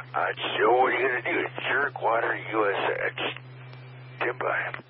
So what are you going to do? Jerk water USA. Goodbye.